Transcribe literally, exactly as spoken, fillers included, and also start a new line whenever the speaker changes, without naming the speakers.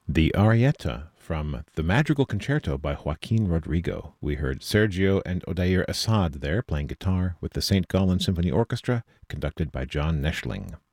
The Arietta from the Madrigal Concerto by Joaquin Rodrigo. We heard Sergio and Odair Assad there playing guitar with the Saint Gallen Symphony Orchestra, conducted by John Neschling.